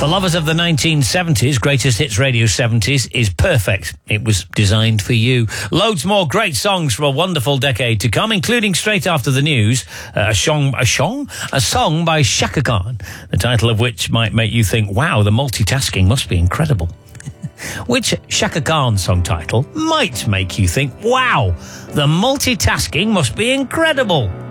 For lovers of the 1970s, Greatest Hits Radio 70s is perfect. It was designed for you. Loads more great songs for a wonderful decade to come, including straight after the news, a song by Shaka Khan, the title of which might make you think, wow, the multitasking must be incredible. Which Shaka Khan song title might make you think, wow, the multitasking must be incredible.